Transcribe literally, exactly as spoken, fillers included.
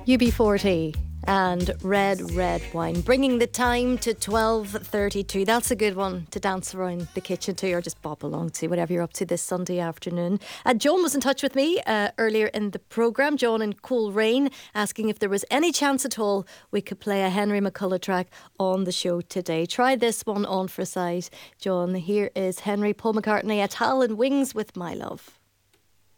U B forty and Red Red Wine, bringing the time to twelve thirty-two. That's a good one to dance around the kitchen to, or just bop along to, whatever you're up to this Sunday afternoon. Uh, Joan was in touch with me uh, earlier in the programme, Joan in Coleraine, asking if there was any chance at all we could play a Henry McCullough track on the show today. Try this one on for size, Joan. Here is Henry, Paul McCartney, at Howlin' Wings with My Love.